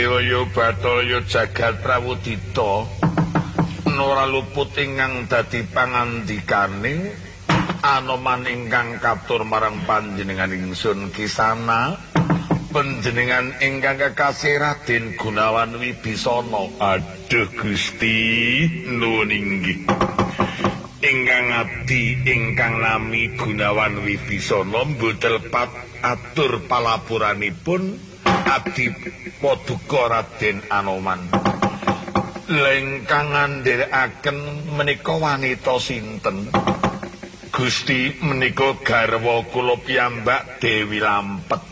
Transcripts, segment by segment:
Yo bathara yo jagat prawudita ora luput ingkang dadi pangandikaning Anoman ingkang katur marang panjenengan ingsun Kisana panjenengan ingkang kekasih Raden Gunawan Wibisana. Aduh Gusti nuwun inggih. Ingkang abdi ingkang nami Gunawan Wibisana mboten pat atur palapuranipun abdi Paduka Raden Anoman. Lengkang ngandhirikaken menika wanita sinten? Gusti menika garwa kula piyambak Dewi Lampet.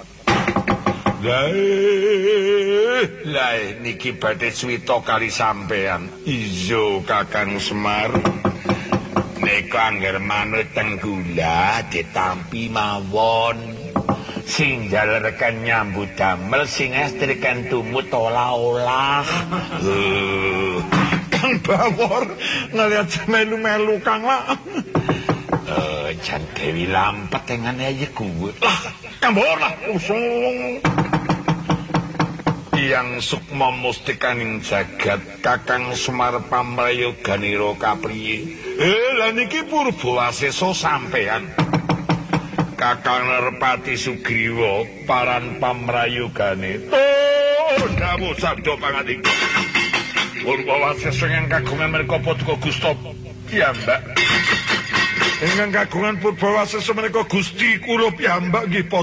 Lah niki badhe swita kali sampean. Iya Kakang Semar. Nika angger manut tenggula ditampi mawon. Sing jalerkan nyambut damel sing estrikan tumut olah-olah. Kang Bawor ngeliat melu-melu Kang lah. Jan Dewi Lampet tengane aja kuwe. Lah Kang Bawor lah usung. Yang sukma mustikaning jagat Kakang Semar Pamrayoganira kapriye? Lah niki Purbawasesa sampean. Kakang Nerpati Sugriwa paran pamrayogane. Dawuh sabda pangandika. Purbawasesa ingkang kagungan menika Paduka Gusta piyambak. Ingkang kagungan Purbawasesa menika Gusti kula piyambak nggih.